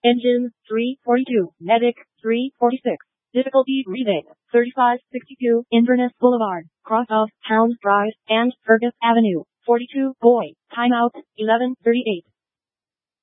Engine 342. Medic 346. Difficulty rebate 3562. Inverness Boulevard, cross of Hound Drive and Fergus Avenue. 42 boy. Timeout 11:38.